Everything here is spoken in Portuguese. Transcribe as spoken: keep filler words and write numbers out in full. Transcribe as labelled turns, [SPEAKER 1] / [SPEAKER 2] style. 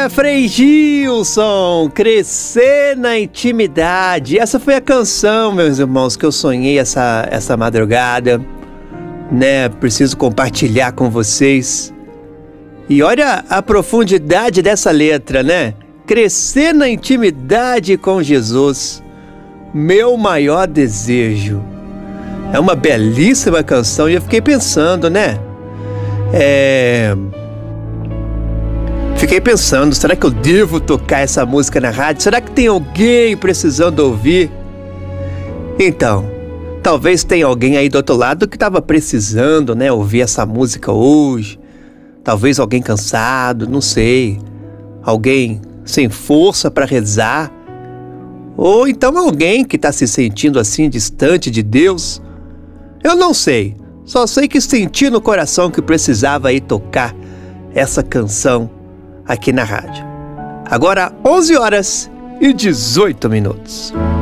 [SPEAKER 1] É, Frei Gilson, Crescer na Intimidade. Essa foi a canção, meus irmãos, que eu sonhei essa, essa madrugada, né? Preciso compartilhar com vocês. E olha a profundidade dessa letra, né? Crescer na intimidade com Jesus, meu maior desejo. É uma belíssima canção e eu fiquei pensando, né? É... Fiquei pensando, será que eu devo tocar essa música na rádio? Será que tem alguém precisando ouvir? Então, talvez tenha alguém aí do outro lado que estava precisando, né, ouvir essa música hoje. Talvez alguém cansado, não sei. Alguém sem força para rezar. Ou então alguém que está se sentindo assim distante de Deus. Eu não sei. Só sei que senti no coração que precisava aí tocar essa canção aqui na rádio. Agora onze horas e dezoito minutos.